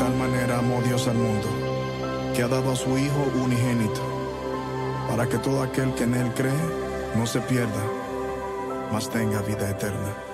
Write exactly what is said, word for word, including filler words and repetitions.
tal manera amó Dios al mundo, que ha dado a su Hijo unigénito, para que todo aquel que en Él cree no se pierda, mas tenga vida eterna.